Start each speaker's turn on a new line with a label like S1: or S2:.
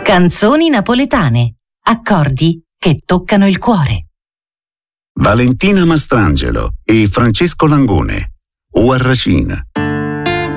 S1: Canzoni napoletane, accordi che toccano il cuore.
S2: Valentina Mastrangelo e Francesco Langone, Uarracina.